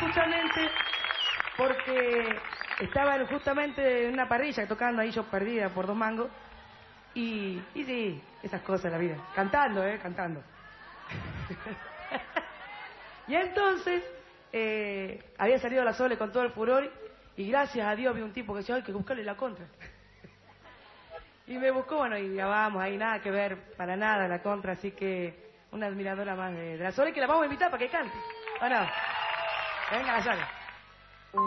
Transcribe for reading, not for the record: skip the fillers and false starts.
justamente porque estaba justamente en una parrilla tocando ahí yo perdida por 2 mangos. Y sí, esas cosas de la vida. Cantando, cantando. Y entonces había salido la Sole con todo el furor y gracias a Dios vi un tipo que decía, hay que buscarle la contra. Y me buscó, bueno, y ya vamos, ahí nada que ver, para nada la contra, así que una admiradora más de la Sole que la vamos a invitar para que cante. ¿O no? Venga, la Sole.